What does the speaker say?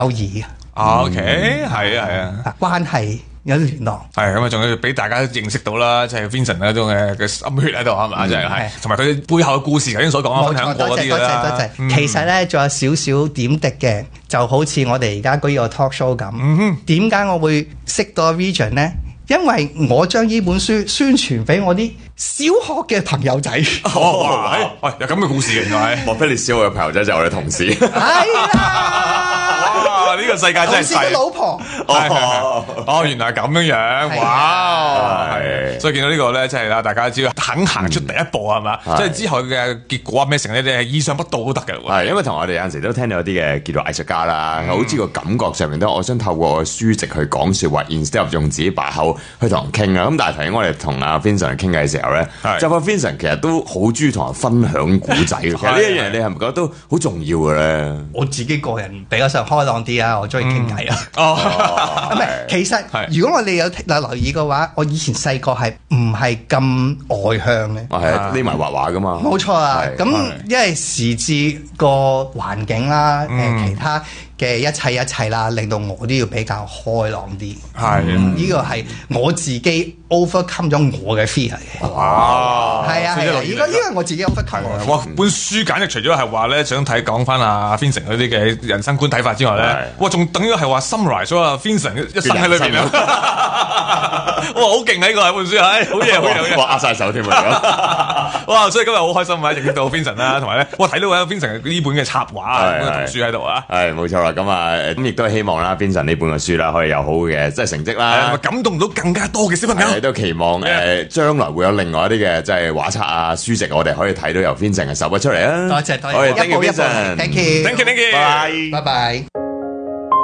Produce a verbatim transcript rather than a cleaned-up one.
友誼啊。OK， 係啊係啊， 關係有啲聯絡。 係咁啊，仲要俾大家認識到啦，即係 Vincent 嗰種嘅嘅心血喺度係嘛，即係係，同埋佢背後嘅故事頭先所講啊，分享過嗰啲多謝啦。 多謝多謝。 嗯、 其實咧，仲有少少點滴嘅，就好似我哋而家嗰個 talk show 咁。點解、嗯、我會識到 Vincent 咧？因為我將呢本書宣傳俾我啲小學嘅朋友仔。 哦，哇！喂，有咁嘅故事嘅原來。 莫非你小學嘅朋友仔就係我哋同事？ 係啦， 呢個世界真係細。 老婆。 哦哦，原來係咁樣樣，哇！係，所以見到呢個咧，即係啦，大家只要肯行出第一步係嘛，即係之後嘅結果啊咩成咧，你係意想不到都得嘅。 係，因為同我哋有陣時都聽到有啲嘅叫做藝術家啦，好似個感覺上面都，我想透過書籍去講説話 ，instead of 用自己把口去同人傾啊。咁但係頭先我哋同阿 Vincent 傾偈嘅時候咧，就發現 Vincent 其實都好中意同人分享古仔嘅。其實呢一樣你係咪覺得都好重要嘅咧？ 我自己個人比較上開朗啲啊，我中意傾偈啊。 哦， 唔係，其實如果我哋有留意嘅話，我以前細個係唔係咁外向嘅。 係匿埋畫畫噶嘛。 冇錯啊。咁因為時至個環境啦，誒其他嘅一切一切啦，令到我都要比較開朗啲。 係， 呢個係我自己 overcome 咗我嘅 fear 嘅。 哇！ 係啊，係啊，呢個呢個我自己 overcome 我。 哇！本書簡直除咗係話咧，想睇講翻阿 Vincent 嗰啲嘅人生觀睇法之外咧，哇！仲等於係話 summarize 咗阿 Vincent 一生喺裏邊啊！哇！好勁啊！呢個係本書，係好嘢，好嘢，好嘢！ 哇！握曬手添啊！ 哇！所以今日好開心啊，認識到 Vincent 啦，同埋咧，哇！睇到阿 Vincent 呢本嘅插畫啊，本嘅圖書喺度啊， 係冇錯啦。咁啊，咁亦都係希望啦 ，Vincent 呢本嘅書啦，可以有好嘅即係成績啦， 感動到更加多嘅小朋友。 都期望誒將來會有另外一啲嘅即係畫冊啊、書籍，我哋可以睇到由 Vincent 嘅手筆出嚟啊！ 多謝多謝， 好，thank you 一步一步 Vincent， ，thank you，thank you，thank you， 拜拜， 拜拜。